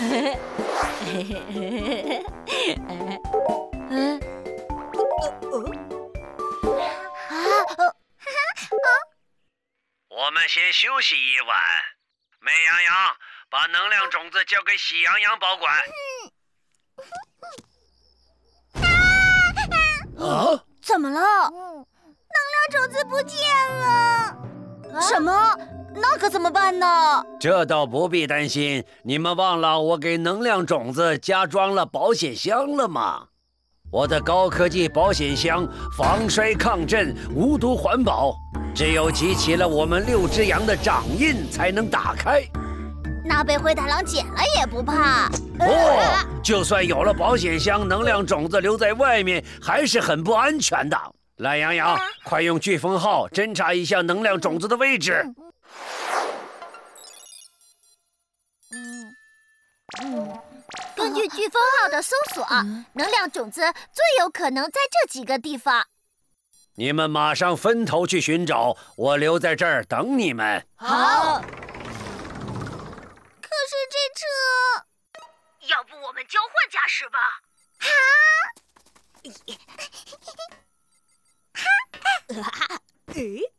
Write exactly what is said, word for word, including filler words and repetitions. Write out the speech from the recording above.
嗯， 我们先休息一晚。美羊羊，把能量种子交给喜羊羊保管。 啊？怎么了？ 能量种子不见了。 什么？那可怎么办呢？ 这倒不必担心，你们忘了我给能量种子加装了保险箱了吗？我的高科技保险箱防摔抗震、无毒环保，只有集齐了我们六只羊的掌印才能打开。 那被灰太狼捡了也不怕。 哦，就算有了保险箱，能量种子留在外面还是很不安全的。懒羊羊，啊、快用飓风号侦察一下能量种子的位置。 嗯嗯，根据飓风号的搜索，嗯、能量种子最有可能在这几个地方。 你们马上分头去寻找，我留在这儿等你们。 好。可是这车， 要不我们交换驾驶吧？ 哈！ 咦？